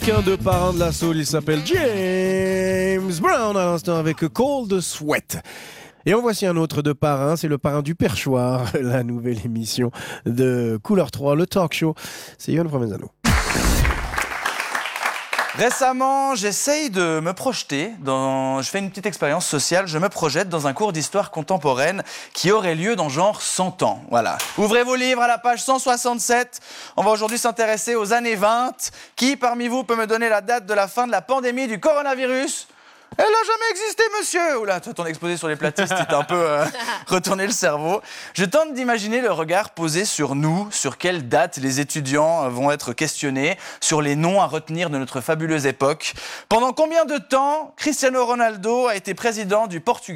Qu'un de parrain de la soul, il s'appelle James Brown à l'instant avec Cold Sweat. Et en voici un autre de parrain, c'est le parrain du Perchoir, la nouvelle émission de Couleur 3, le talk show. C'est Yoann Provenzano. Récemment, j'essaye de me projeter je fais une petite expérience sociale, je me projette dans un cours d'histoire contemporaine qui aurait lieu dans genre 100 ans. Voilà. Ouvrez vos livres à la page 167. On va aujourd'hui s'intéresser aux années 20. Qui parmi vous peut me donner la date de la fin de la pandémie du coronavirus ? Elle n'a jamais existé, monsieur. Oula, ton exposé sur les platistes, il t'a un peu retourné le cerveau. Je tente d'imaginer le regard posé sur nous, sur quelle date les étudiants vont être questionnés, sur les noms à retenir de notre fabuleuse époque. Pendant combien de temps Cristiano Ronaldo a été président du Portugal ?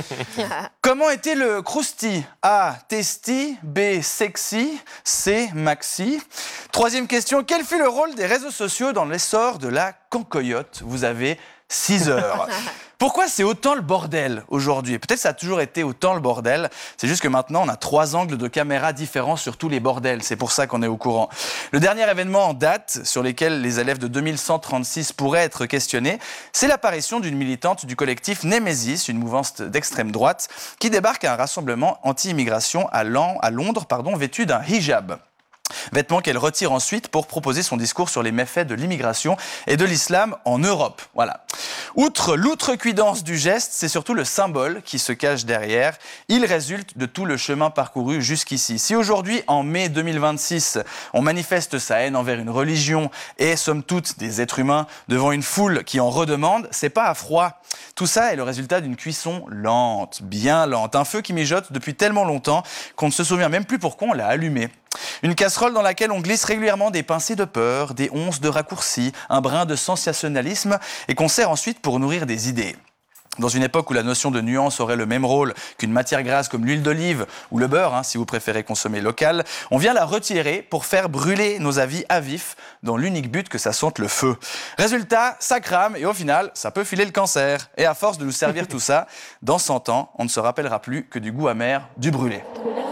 Comment était le crousti ? A. Testi. B. Sexy. C. Maxi. Troisième question, quel fut le rôle des réseaux sociaux dans l'essor de la cancoyote ? Vous avez 6 heures. Pourquoi c'est autant le bordel aujourd'hui ? Peut-être ça a toujours été autant le bordel, c'est juste que maintenant on a 3 angles de caméra différents sur tous les bordels, c'est pour ça qu'on est au courant. Le dernier événement en date sur lequel les élèves de 2136 pourraient être questionnés, c'est l'apparition d'une militante du collectif Némésis, une mouvance d'extrême droite, qui débarque à un rassemblement anti-immigration à Londres, vêtue d'un hijab. Vêtement qu'elle retire ensuite pour proposer son discours sur les méfaits de l'immigration et de l'islam en Europe. Voilà. Outre l'outrecuidance du geste, c'est surtout le symbole qui se cache derrière. Il résulte de tout le chemin parcouru jusqu'ici. Si aujourd'hui, en mai 2026, on manifeste sa haine envers une religion et, somme toute, des êtres humains devant une foule qui en redemande, c'est pas à froid. Tout ça est le résultat d'une cuisson lente, bien lente. Un feu qui mijote depuis tellement longtemps qu'on ne se souvient même plus pourquoi on l'a allumé. Une casserole dans laquelle on glisse régulièrement des pincées de peur, des onces de raccourcis, un brin de sensationnalisme et qu'on sert ensuite pour nourrir des idées. Dans une époque où la notion de nuance aurait le même rôle qu'une matière grasse comme l'huile d'olive ou le beurre, si vous préférez consommer local, on vient la retirer pour faire brûler nos avis à vif dans l'unique but que ça sente le feu. Résultat, ça crame et au final, ça peut filer le cancer. Et à force de nous servir tout ça, dans 100 ans, on ne se rappellera plus que du goût amer du brûlé.